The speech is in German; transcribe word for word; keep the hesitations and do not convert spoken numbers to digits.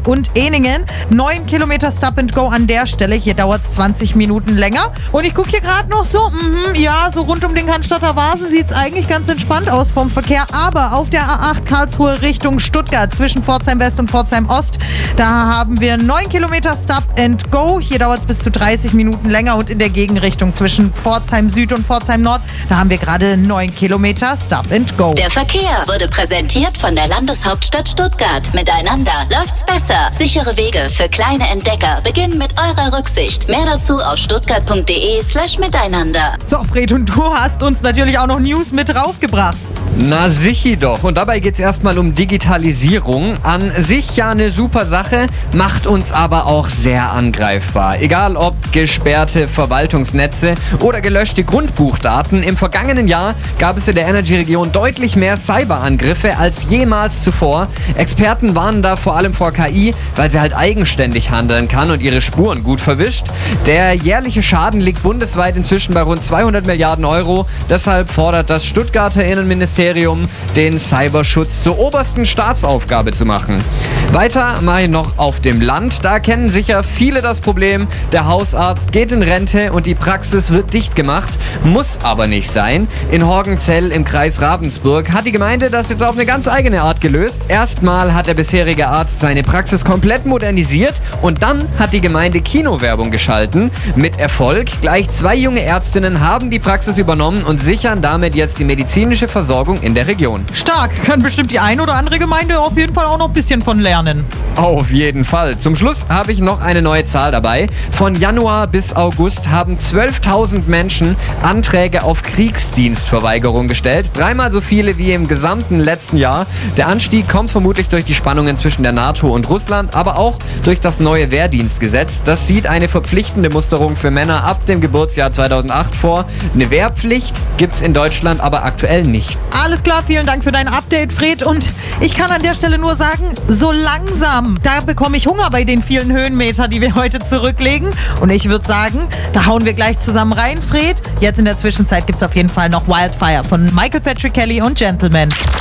und Ehningen. neun Kilometer Stop and Go an der Stelle. Hier dauert es zwanzig Minuten länger. Und ich gucke hier gerade noch so, mh, ja, so rund um den Cannstatter Wasen sieht es eigentlich ganz entspannt aus vom Verkehr. Aber auf der A acht Karlsruhe Richtung Stuttgart zwischen Pforzheim West und Pforzheim Ost, da haben wir neun Kilometer Stop and Go. Hier dauert es bis zu dreißig Minuten länger. Und in der Gegenrichtung zwischen Pforzheim Süd und Pforzheim Nord, da haben wir gerade neun Kilometer Stop and Go. Der Verkehr wurde präsentiert von der Landeshauptstadt Stuttgart. Miteinander läuft's besser. Sichere Wege für kleine Entdecker beginnen mit eurer Rücksicht. Mehr dazu auf stuttgart.de slash miteinander. So, Fred, und du hast uns natürlich auch noch News mit draufgebracht. Na sicher doch. Und dabei geht es erstmal um Digitalisierung. An sich ja eine super Sache, macht uns aber auch sehr angreifbar. Egal ob gesperrte Verwaltungsnetze oder gelöschte Grundbuchdaten. Im vergangenen Jahr gab es in der Energy-Region deutlich mehr Cyberangriffe als jemals zuvor. Experten warnen da vor allem vor K I, weil sie halt eigenständig handeln kann und ihre Spuren gut verwischt. Der jährliche Schaden liegt bundesweit inzwischen bei rund zweihundert Milliarden Euro. Deshalb fordert das Stuttgarter Innenministerium, den Cyberschutz zur obersten Staatsaufgabe zu machen. Weiter mache ich noch auf dem Land. Da kennen sicher viele das Problem. Der Hausarzt geht in Rente und die Praxis wird dicht gemacht. Muss aber nicht sein. In Horgenzell im Kreis Ravensburg hat die Gemeinde das jetzt auf eine ganz eigene Art gelöst. Erstmal hat der bisherige Arzt seine Praxis komplett modernisiert und dann hat die Gemeinde Kinowerbung geschalten. Mit Erfolg. Gleich zwei junge Ärztinnen haben die Praxis übernommen und sichern damit jetzt die medizinische Versorgung in der Region. Stark, kann bestimmt die ein oder andere Gemeinde auf jeden Fall auch noch ein bisschen von lernen. Auf jeden Fall. Zum Schluss habe ich noch eine neue Zahl dabei. Von Januar bis August haben zwölftausend Menschen Anträge auf Kriegsdienstverweigerung gestellt. Dreimal so viele wie im gesamten letzten Jahr. Der Anstieg kommt vermutlich durch die Spannungen zwischen der NATO und Russland, aber auch durch das neue Wehrdienstgesetz. Das sieht eine verpflichtende Musterung für Männer ab dem Geburtsjahr zweitausendacht vor. Eine Wehrpflicht gibt es in Deutschland aber aktuell nicht. Alles klar, vielen Dank für dein Update, Fred. Und ich kann an der Stelle nur sagen, so langsam, da bekomme ich Hunger bei den vielen Höhenmeter, die wir heute zurücklegen. Und ich würde sagen, da hauen wir gleich zusammen rein, Fred. Jetzt in der Zwischenzeit gibt es auf jeden Fall noch Wildfire von Michael Patrick Kelly und Gentleman.